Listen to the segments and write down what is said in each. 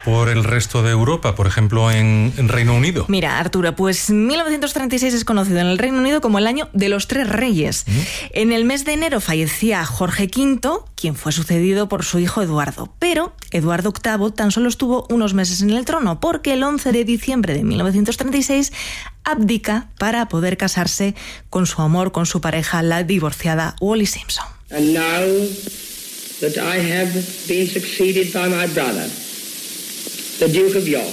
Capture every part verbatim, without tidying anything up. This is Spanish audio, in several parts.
por el resto de Europa, por ejemplo en, en Reino Unido? Mira, Arturo, pues mil novecientos treinta y seis es conocido en el Reino Unido como el año de los tres reyes. ¿Mm? En el mes de enero fallecía Jorge quinto, quien fue sucedido por su hijo Eduardo. Pero Eduardo octavo tan solo estuvo unos meses en el trono, porque el once de diciembre de mil novecientos treinta y seis abdica para poder casarse con su amor, con su pareja, la divorciada Wallis Simpson. And now that I have been succeeded by my brother, the Duke of York,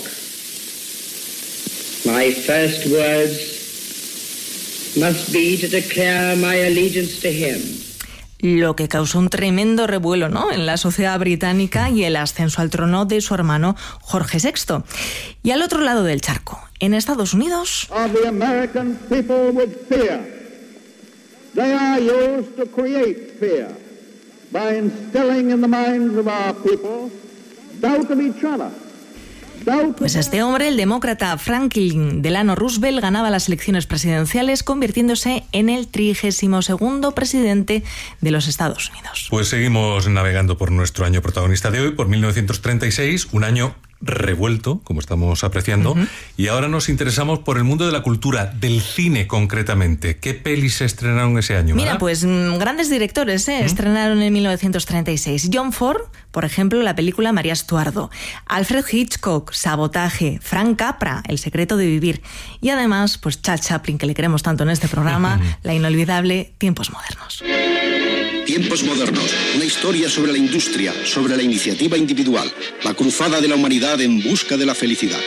my first words must be to declare my allegiance to him. Lo que causó un tremendo revuelo, ¿no?, en la sociedad británica y el ascenso al trono de su hermano Jorge sexto. Y al otro lado del charco, en Estados Unidos... Of the American people with fear. They are used to create fear by instilling in the minds of our people doubt of each other. Pues este hombre, el demócrata Franklin Delano Roosevelt, ganaba las elecciones presidenciales, convirtiéndose en el trigésimo segundo presidente de los Estados Unidos. Pues seguimos navegando por nuestro año protagonista de hoy, por mil novecientos treinta y seis, un año revuelto, como estamos apreciando, uh-huh. Y ahora nos interesamos por el mundo de la cultura, del cine concretamente. ¿Qué pelis se estrenaron ese año? Mira, ¿verdad? pues mmm, grandes directores ¿eh? ¿Mm? estrenaron en mil novecientos treinta y seis. John Ford, por ejemplo, la película María Estuardo. Alfred Hitchcock, Sabotaje. Frank Capra, El secreto de vivir. Y además, pues Charles Chaplin, que le queremos tanto en este programa, la inolvidable Tiempos modernos. Tiempos modernos, una historia sobre la industria, sobre la iniciativa individual, la cruzada de la humanidad en busca de la felicidad.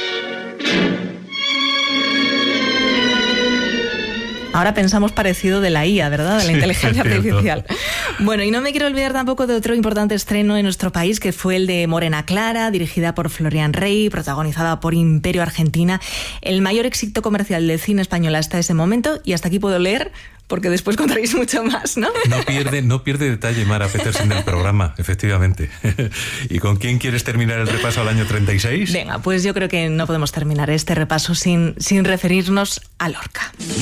Ahora pensamos parecido de la I A, ¿verdad? De la sí, inteligencia artificial. Bueno, y no me quiero olvidar tampoco de otro importante estreno en nuestro país, que fue el de Morena Clara, dirigida por Florian Rey, protagonizada por Imperio Argentina, el mayor éxito comercial del cine español hasta ese momento, y hasta aquí puedo leer, porque después contaréis mucho más, ¿no? No pierde, no pierde detalle Mara Petersen del programa, efectivamente. ¿Y con quién quieres terminar el repaso al año treinta y seis? Venga, pues yo creo que no podemos terminar este repaso sin, sin referirnos a Lorca.